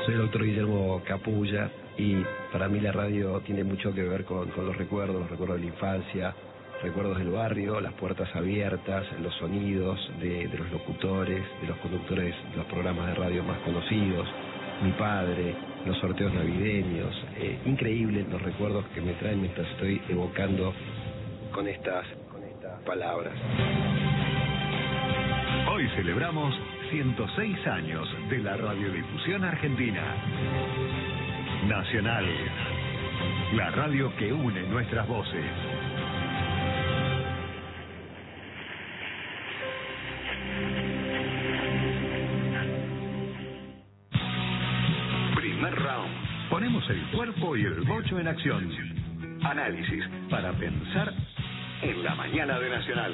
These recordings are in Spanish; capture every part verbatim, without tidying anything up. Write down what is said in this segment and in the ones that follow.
Soy el doctor Guillermo Capulla y para mí la radio tiene mucho que ver con, con los recuerdos, los recuerdos de la infancia, recuerdos del barrio, las puertas abiertas, los sonidos de, de los locutores, de los conductores de los programas de radio más conocidos, mi padre, los sorteos navideños. Eh, increíble los recuerdos que me traen mientras estoy evocando con estas, con estas palabras. Hoy celebramos ciento seis años de la radiodifusión argentina. Nacional, la radio que une nuestras voces. Primer round. Ponemos el cuerpo y el bocho en acción. Análisis para pensar en la mañana de Nacional.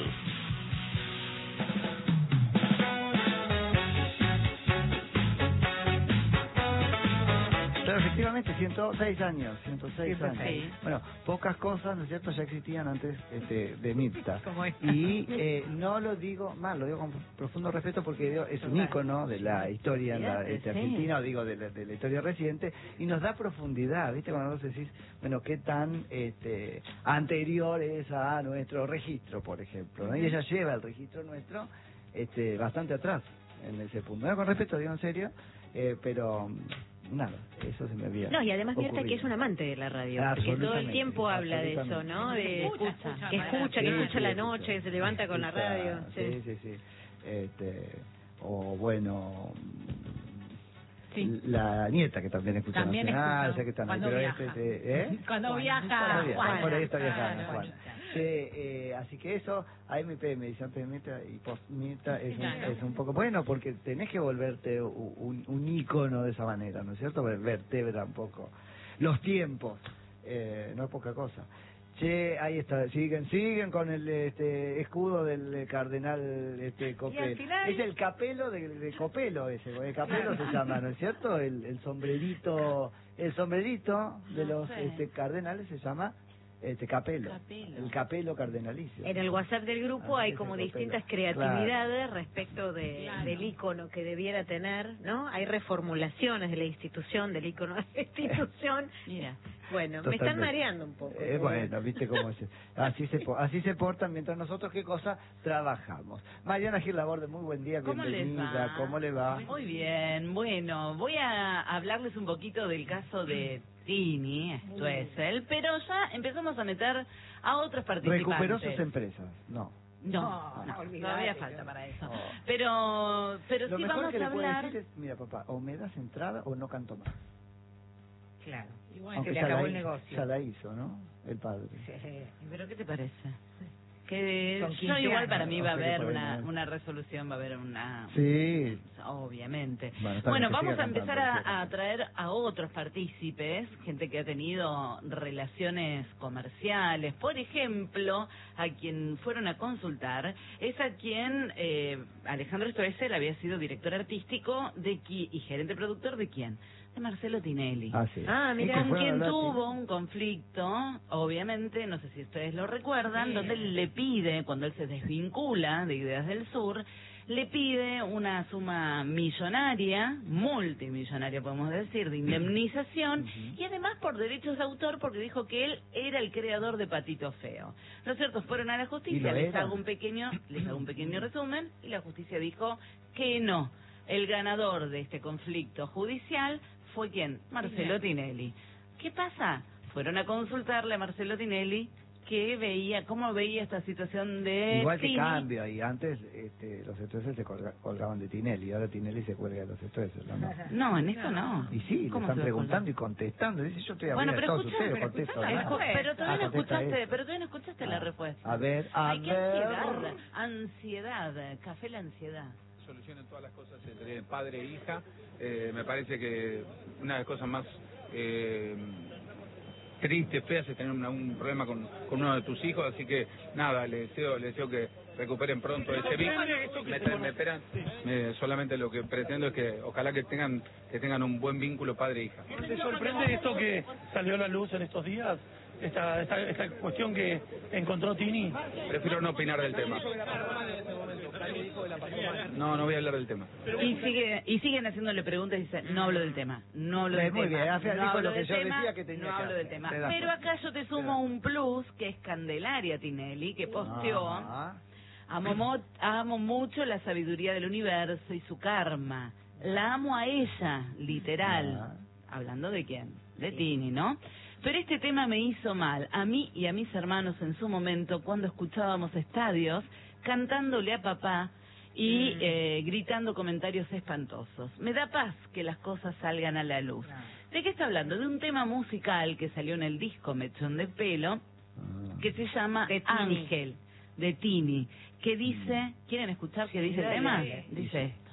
Pero efectivamente, ciento seis años, ciento seis ciento seis. años. Bueno, pocas cosas, ¿no es cierto?, ya existían antes este, de Mirta. Como esta. Y eh, no lo digo mal, lo digo con profundo respeto porque digo, es un ícono de la historia en la, este, Sí. argentina, o digo, de la, de la historia reciente, y nos da profundidad, ¿viste? Cuando vos decís, bueno, qué tan este, anterior es a nuestro registro, por ejemplo, ¿no? Y ella lleva el registro nuestro este, bastante atrás en ese punto. Bueno, con respeto, digo en serio, eh, pero... nada, eso se me había No, y además Mirta ocurrido. que es un amante de la radio, porque todo el Absolutamente, tiempo habla de eso, absolutamente. ¿no? De Escucha, escucha, que escucha, que Sí, escucha sí, la escucha. noche, que se levanta con la Escucha, radio. Sí, sí, sí. Este, o bueno, Sí. la nieta que también escucha También Nacional, escucha o sea que también, cuando pero viaja. este, ¿eh? Cuando Juan. viaja, Cuando viaja, Juana. por ahí está viajando, Claro, Juana. Sí, eh, así que eso, A M P, medición Mirta y post Mirta es, un- Claro. es un poco bueno porque tenés que volverte u- un, un ícono de esa manera, ¿no es cierto? Ver- Vertebra un poco los tiempos, eh, no es poca cosa. Che, ahí está, siguen, siguen con el este escudo del cardenal este Copelo. final- Es el capelo de, de Copelo ese, el capelo se llama, ¿no es cierto? El, el sombrerito, el sombrerito de No los sé. este cardenales se llama este capelo, Capelo. el capelo cardenalicio. En el WhatsApp del grupo Así hay es como el Copelo. distintas creatividades respecto de, Claro. del ícono que debiera tener, ¿no? Hay reformulaciones de la institución, del ícono de la institución. Mira. Bueno, me Totalmente. están mareando un poco. Eh, bueno, viste cómo es. Así se po- así se portan mientras nosotros qué cosa trabajamos. Mariana Gil Laborde, muy buen día, ¿Cómo les bienvenida. va? ¿Cómo le va? Muy bien, bueno, voy a hablarles un poquito del caso de Tini Stoessel, pero ya empezamos a meter a otros participantes. Recuperó sus empresas. No. No, No, no, olvidate, todavía yo- falta para eso. No. Pero, pero Lo sí mejor vamos que a le puede hablar. decir es, mira papá, o me das entrada o no canto más. Claro. Y bueno, Aunque se le ya acabó la el hi- negocio. Ya la hizo, ¿no? El padre. Sí. ¿Pero qué te parece? Que Con yo quince igual para años, mí va a o sea, haber que por ahí una, no es. una resolución, va a haber una... Sí. Obviamente. Bueno, está Bueno, bien, que vamos siga a empezar cantando, a, a sí. traer a otros partícipes, gente que ha tenido relaciones comerciales. Por ejemplo, a quien fueron a consultar es a quien eh, Alejandro Stoessel había sido director artístico de qui- y gerente productor de quién, de Marcelo Tinelli. Ah, sí. Ah, ¿Y mira, que Con fueron a quien hablar, tuvo un conflicto, obviamente, no sé si ustedes lo recuerdan, Sí. donde él le pide, cuando él se desvincula de Ideas del Sur, le pide una suma millonaria, multimillonaria podemos decir, de indemnización, Ujú. y además por derechos de autor, porque dijo que él era el creador de Patito Feo. Lo cierto, fueron a la ¿Y justicia, lo les era? hago un pequeño, les hago un pequeño resumen, y la justicia dijo que no. El ganador de este conflicto judicial fue ¿quién? Marcelo Tinelli. ¿Qué pasa? Fueron a consultarle a Marcelo Tinelli que veía, cómo veía esta situación de Igual que Tini. cambia, y antes este, los Stoessel se colga- colgaban de Tinelli, y ahora Tinelli se cuelga de los Stoessel, ¿no? no? No, en esto no. Y sí, le ¿Cómo están se va a preguntando y contestando. Dice, yo estoy Bueno, hablando pero de todos escucha, ustedes, pero contesto. escucha, ¿no? escu- pero todavía Ah, no contesta escuchaste, eso. pero todavía no escuchaste la Ah, respuesta. A ver, a Ay, qué ver. ansiedad, ansiedad, café la ansiedad. Solucionen todas las cosas entre padre e hija. Eh, me parece que una de las cosas más eh, tristes, feas, es tener una- un problema con, con uno de tus hijos, así que nada, le deseo, le deseo que recuperen pronto ese vínculo. Me, me esperan, me- solamente lo que pretendo es que ojalá que tengan que tengan un buen vínculo padre e hija. ¿Te sorprende esto que salió a la luz en estos días? Esta, esta, esta cuestión que encontró Tini. Prefiero no opinar del tema. Nadie dijo No, no voy a hablar del tema. Y sigue y siguen haciéndole preguntas y dicen, no hablo del tema, no hablo del Muy tema. bien, Rafael no dijo hablo lo que del yo tema, decía que tenía no que hablo del hacer. tema. Te das Pero cuenta. acá yo te sumo un plus, que es Candelaria Tinelli, que posteó, Ah. amo, mo- amo mucho la sabiduría del universo y su karma. La amo a ella, literal. Ah. Hablando de quién, de Tini, ¿no? Pero este tema me hizo mal, a mí y a mis hermanos en su momento, cuando escuchábamos estadios, cantándole a papá y Mm. eh, gritando comentarios espantosos. Me da paz que las cosas salgan a la luz. ¿De qué está hablando? De un tema musical que salió en el disco Mechón de Pelo, que se llama De Tini. Ángel, de Tini, que dice, ¿quieren escuchar qué dice el dale, tema? dale. Dice esto.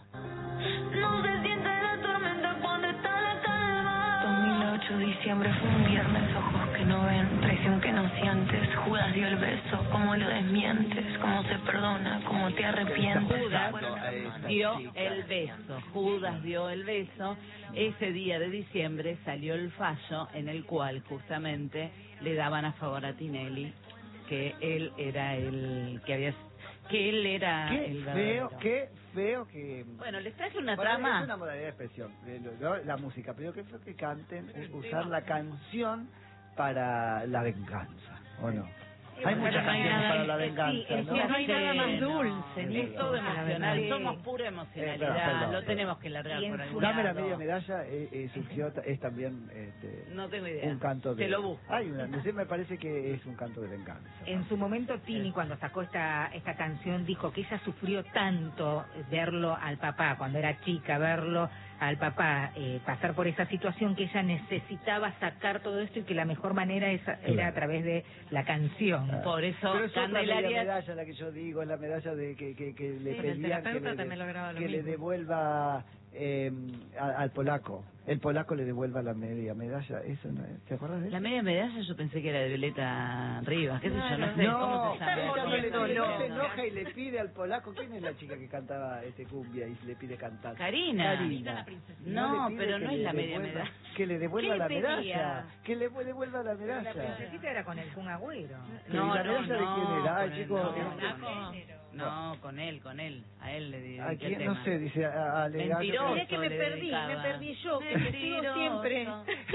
No se siente la tormenta cuando está la calma. dos mil ocho, diciembre fue un viernes, ojos que no ven, traición que no sientes. Judas dio el beso, cómo lo desmientes, cómo se perdona, cómo te arrepientes. Judas dio el beso, Judas dio el beso. Ese día de diciembre salió el fallo en el cual justamente le daban a favor a Tinelli que él era el que había que él era Qué el feo, verdadero. qué feo que... Bueno, les traje una Bueno, trama. es una modalidad de expresión, eh, lo- lo- la música, pero qué feo que canten, u- usar la canción para la venganza, ¿o no? Hay bueno, muchas no hay canciones nada- para la sí, venganza, es ¿no? que no hay nada más No, dulce, ni es todo emocional, Sí. somos pura Eh, emocionalidad, perdón, perdón, lo perdón. tenemos que largar Y en por su algún Dame la lado. media medalla, eh, eh, surgió, ta- es también este, No tengo idea. un canto de... Te lo busco. Hay una, no sé, me parece que es un canto de venganza. En su momento Tini, cuando sacó esta esta canción, dijo que ella sufrió tanto verlo al papá cuando era chica, verlo al papá eh, pasar por esa situación, que ella necesitaba sacar todo esto y que la mejor manera esa- era a través de la canción. Por eso Pero es otra media Candelaria medalla la que yo digo, es la medalla de que, que, que le Sí, el pedían que, terapeuta le, también lograba lo que le mismo. devuelva eh, a- al polaco. El polaco le devuelva la media medalla. Eso no es- ¿Te acuerdas de eso? La media medalla yo pensé que era de Violeta Rivas, qué sé yo, no sé No, cómo se llama. ella no le No, pide, no. no se enoja y le pide al polaco. ¿Quién es la chica que cantaba este cumbia y le pide cantar? Karina. Karina. No, le pide pero que no le es la media devuelva- medalla. Que le devuelva ¿Qué la le pedía? medalla. Que le devuelva la La medalla. princesita era con el Kun Agüero. No, ¿Y la no, medalla de no, quién era? Ay, con él, chicos, no, que- no, con él, con él, a él le di ¿A el quién? tema. No sé, dice a, a Legato. Mentiroso. Mirá que me le perdí, dedicaba. me perdí yo, que me sigo Mentiroso. siempre.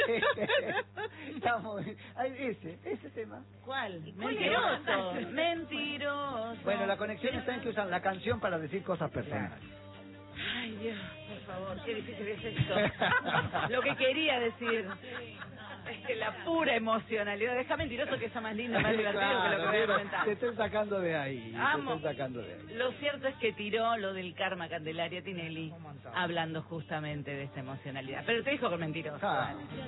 Estamos, ay, ese, ese tema. ¿Cuál? cuál Mentiroso, mentiroso. Bueno, la conexión está en que usan la canción para decir cosas personales. Ay, Dios, por favor, qué difícil es esto. Lo que quería decir es que la pura emocionalidad, deja mentiroso que sea más lindo, más divertido que lo que voy a Claro, comentar. te estoy sacando de ahí. Amo. Te estoy sacando de ahí. Lo cierto es que tiró lo del karma Candelaria Tinelli, Un montón. hablando justamente de esta emocionalidad. Pero te dijo con mentiroso. Ah. Vale.